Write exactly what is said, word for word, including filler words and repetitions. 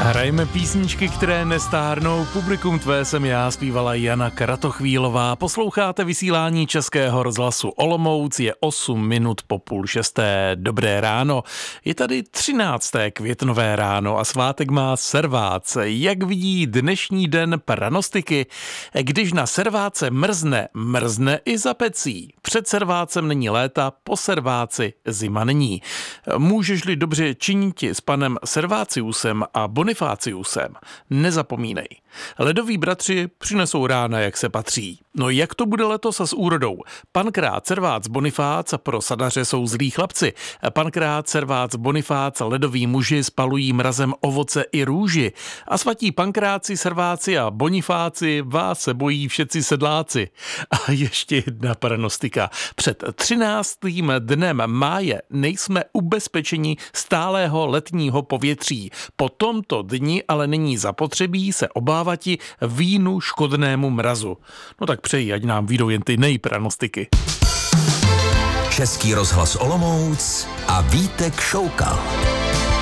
Hrajeme písničky, které nestárnou. Publikum tvé jsem já, zpívala Jana Kratochvílová. Posloucháte vysílání Českého rozhlasu Olomouc, je osm minut po půl šesté. Dobré ráno. Je tady třinácté květnové ráno a svátek má servác. Jak vidí dnešní den pranostiky? Když na serváce mrzne, mrzne i za pecí. Před servácem není léta, po serváci zima není. Můžeš-li dobře činiti s panem Serváciusem a Bonifáciusem, nezapomínej. Ledoví bratři přinesou rána, jak se patří. No jak to bude letos a s úrodou? Pankrát, Servác, Bonifác pro sadaře jsou zlí chlapci. Pankrát, Servác, Bonifác, ledoví muži spalují mrazem ovoce i růži. A svatí Pankráci, Serváci a Bonifáci vás se bojí všetci sedláci. A ještě jedna pranostika. Před třináctým dnem máje nejsme ubezpečeni stálého letního povětří. Po tomto dni ale není zapotřebí se obávati vínu škodnému mrazu. No tak přeji, ať nám vyjdou jen ty nejpranostiky. Český rozhlas Olomouc a Vítek Šoukal.